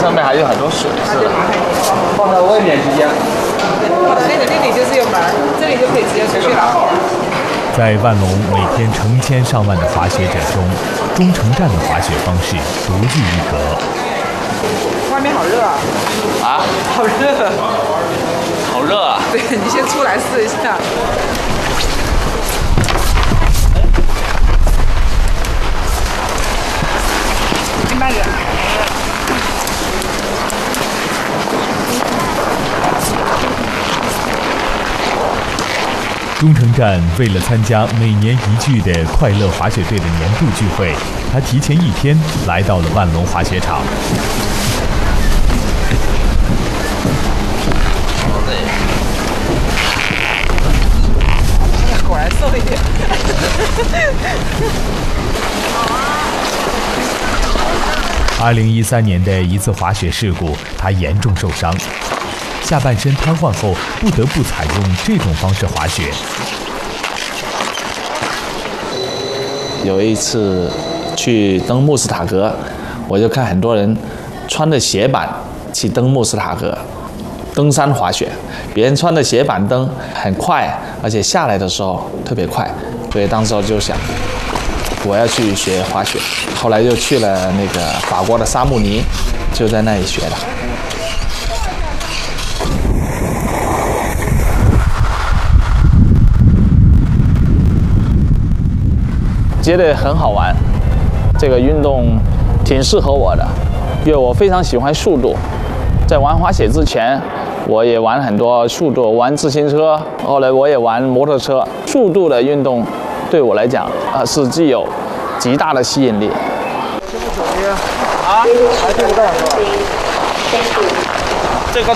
上面还有很多水，是的。 放在外面直接。 放到那里就是有门，这里就可以直接出去了。 在万隆每天成千上万的滑雪者中，中城站的滑雪方式独具一格。 外面好热啊！ 啊， 好热， 好热啊！ 对你先出来试一下。慢点。 中城站为了参加每年一聚的快乐滑雪队的年度聚会，他提前一天来到了万隆滑雪场。 果然瘦一点。 2013年的一次滑雪事故，他严重受伤。下半身瘫痪后，不得不采用这种方式滑雪。 有一次去登穆斯塔格，我就看很多人穿着鞋板去登穆斯塔格，登山滑雪。别人穿的鞋板登很快，而且下来的时候特别快，所以当时我就想，我要去学滑雪。后来又去了那个法国的沙穆尼，就在那里学的。觉得很好玩，这个运动挺适合我的，因为我非常喜欢速度。在玩滑雪之前，我也玩很多速度，玩自行车，后来我也玩摩托车。速度的运动对我来讲是具有极大的吸引力。 啊，还听不到是吧？